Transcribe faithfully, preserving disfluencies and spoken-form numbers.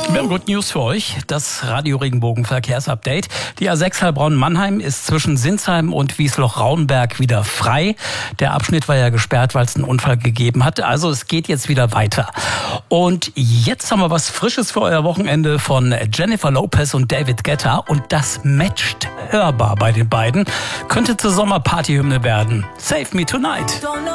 Wir haben Good News für euch, das Radio Regenbogen Verkehrsupdate. Die A sechs Heilbronn-Mannheim ist zwischen Sinsheim und Wiesloch-Raunberg wieder frei. Der Abschnitt war ja gesperrt, weil es einen Unfall gegeben hat. Also es geht jetzt wieder weiter. Und jetzt haben wir was Frisches für euer Wochenende von Jennifer Lopez und David Guetta. Und das matcht hörbar bei den beiden. Könnte zur Sommerpartyhymne werden. Save Me Tonight.